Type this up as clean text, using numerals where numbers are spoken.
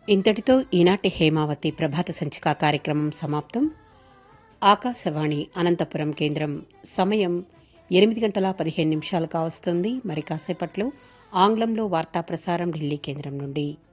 ఇంతటితో ఈనాటి హేమావతి ప్రభాత సంచిక కార్యక్రమం సమాప్తం. ఆకాశవాణి అనంతపురం కేంద్రం సమయం 8:15 కావస్తుంది. మరి కాసేపట్లో ఆంగ్లంలో వార్తా ప్రసారం ఢిల్లీ కేంద్రం నుండి.